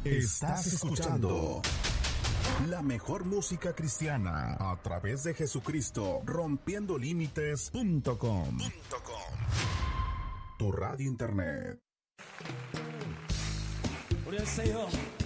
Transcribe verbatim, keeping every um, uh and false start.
Estás escuchando la mejor música cristiana a través de Jesucristo, rompiendo límites punto com. Tu radio internet. 우리 하세요.